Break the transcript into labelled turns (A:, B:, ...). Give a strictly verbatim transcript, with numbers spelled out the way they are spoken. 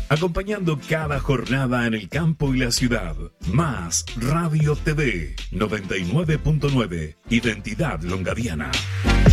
A: acompañando cada jornada en el campo y la ciudad. Más Radio T V noventa y nueve punto nueve, Identidad Longadiana.